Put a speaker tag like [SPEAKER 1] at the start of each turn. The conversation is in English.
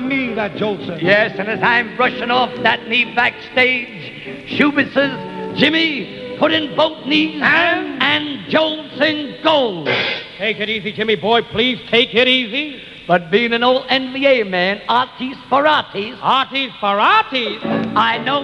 [SPEAKER 1] knee, that Jolson.
[SPEAKER 2] Yes, and as I'm brushing off that knee backstage, Schubert says, Jimmy, put in both knees and Jolson goes.
[SPEAKER 1] Take it easy, Jimmy boy. Please take it easy.
[SPEAKER 2] But being an old NBA man, artis for artis,
[SPEAKER 1] Arties for arties.
[SPEAKER 2] I know